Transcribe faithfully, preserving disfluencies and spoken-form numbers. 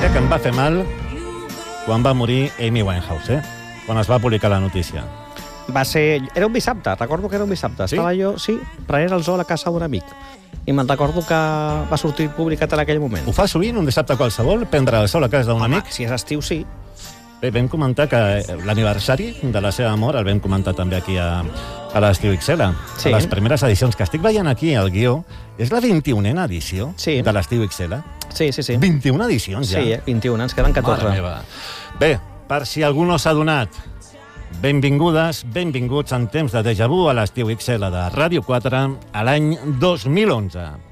mira que em va fer mal quan va morir Amy Winehouse, eh? Quan es va publicar la notícia. Va ser... Era un dissabte, recordo que era un dissabte. Sí? Estava jo, sí, prenent el zoo a la casa d'un amic. I me'n recordo que va sortir publicat en aquell moment. Ho fa sovint, un dissabte qualsevol, prendre el sol a casa d'un amic? Si és estiu, sí. Bé, vam comentar que l'aniversari de la seva mort el vam comentar també aquí a, a l'Estiu X L, Sí. a les primeres edicions, que estic veient aquí al guió, és la vint-i-unena edició Sí. de l'Estiu X L. Sí, sí, sí. vint-i-una edicions ja. Sí, eh? vint-i-un, ens queden catorze. Mare meva. Bé, per si algú no s'ha donat, benvingudes, benvinguts en temps de déjà vu a l'Estiu X L de Ràdio quatre a l'any dos mil onze.